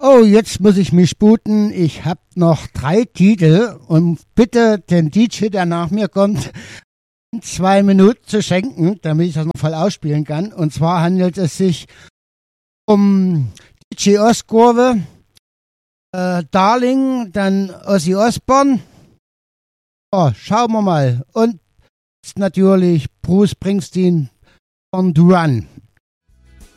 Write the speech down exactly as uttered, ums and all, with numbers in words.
Oh, jetzt muss ich mich sputen. Ich habe noch drei Titel und bitte den D J, der nach mir kommt, zwei Minuten zu schenken, damit ich das noch voll ausspielen kann. Und zwar handelt es sich um D J Oskurve, äh, Darling, dann Ozzy Osbourne. Oh, schauen wir mal. Und natürlich Bruce Springsteen, Born to Run.